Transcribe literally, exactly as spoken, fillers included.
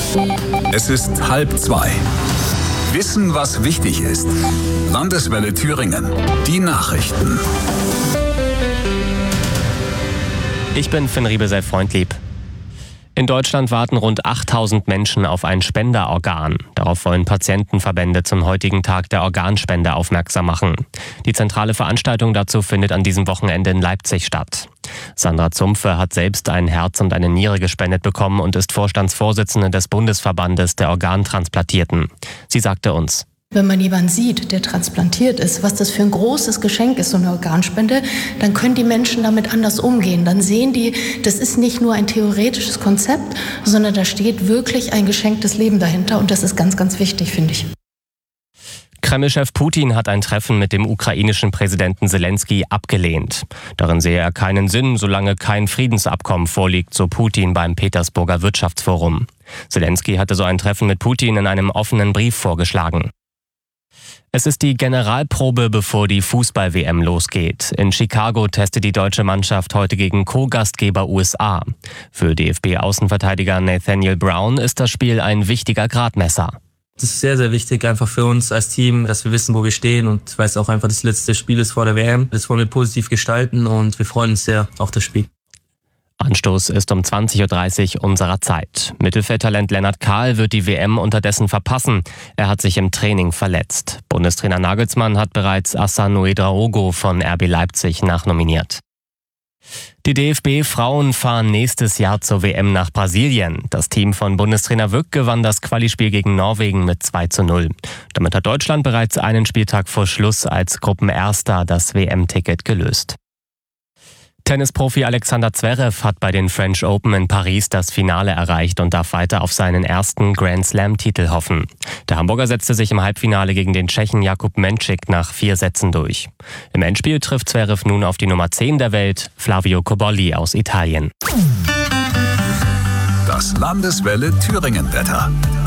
Es ist halb zwei. Wissen, was wichtig ist. Landeswelle Thüringen. Die Nachrichten. Ich bin Finn Riebesell-Freundlieb. In Deutschland warten rund achttausend Menschen auf ein Spenderorgan. Darauf wollen Patientenverbände zum heutigen Tag der Organspende aufmerksam machen. Die zentrale Veranstaltung dazu findet an diesem Wochenende in Leipzig statt. Sandra Zumpfe hat selbst ein Herz und eine Niere gespendet bekommen und ist Vorstandsvorsitzende des Bundesverbandes der Organtransplantierten. Sie sagte uns: Wenn man jemanden sieht, der transplantiert ist, was das für ein großes Geschenk ist, so eine Organspende, dann können die Menschen damit anders umgehen. Dann sehen die, das ist nicht nur ein theoretisches Konzept, sondern da steht wirklich ein geschenktes Leben dahinter. Und das ist ganz, ganz wichtig, finde ich. Kreml-Chef Putin hat ein Treffen mit dem ukrainischen Präsidenten Zelensky abgelehnt. Darin sehe er keinen Sinn, solange kein Friedensabkommen vorliegt, so Putin beim Petersburger Wirtschaftsforum. Zelensky hatte so ein Treffen mit Putin in einem offenen Brief vorgeschlagen. Es ist die Generalprobe, bevor die Fußball-W M losgeht. In Chicago testet die deutsche Mannschaft heute gegen Co-Gastgeber U S A. Für D F B-Außenverteidiger Nathaniel Brown ist das Spiel ein wichtiger Gradmesser. Es ist sehr, sehr wichtig einfach für uns als Team, dass wir wissen, wo wir stehen, und weil es auch einfach das letzte Spiel ist vor der W M. Das wollen wir positiv gestalten und wir freuen uns sehr auf das Spiel. Anstoß ist um zwanzig Uhr dreißig unserer Zeit. Mittelfeldtalent Lennart Kahl wird die W M unterdessen verpassen. Er hat sich im Training verletzt. Bundestrainer Nagelsmann hat bereits Hassan Ouedraogo von R B Leipzig nachnominiert. Die D F B-Frauen fahren nächstes Jahr zur W M nach Brasilien. Das Team von Bundestrainer Wück gewann das Quali-Spiel gegen Norwegen mit zwei zu null. Damit hat Deutschland bereits einen Spieltag vor Schluss als Gruppenerster das W M-Ticket gelöst. Tennisprofi Alexander Zverev hat bei den French Open in Paris das Finale erreicht und darf weiter auf seinen ersten Grand-Slam-Titel hoffen. Der Hamburger setzte sich im Halbfinale gegen den Tschechen Jakub Menčík nach vier Sätzen durch. Im Endspiel trifft Zverev nun auf die Nummer zehn der Welt, Flavio Cobolli aus Italien. Das Landeswelle Thüringen-Wetter.